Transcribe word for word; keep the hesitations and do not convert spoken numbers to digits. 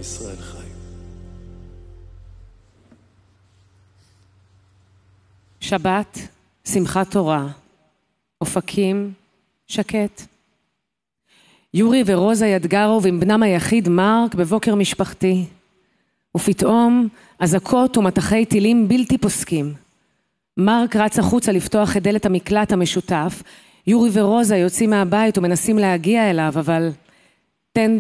ישראל חי. שבת, שמחת תורה, אופקים, שקט. יורי ורוזה ידגרו ועם בנם היחיד מרק בבוקר משפחתי. ופתאום אזעקות ומטחי טילים בלתי פוסקים. מרק רץ החוצה לפתוח את דלת המקלט המשותף. יורי ורוזה יוצאים מהבית ומנסים להגיע אליו, אבל תן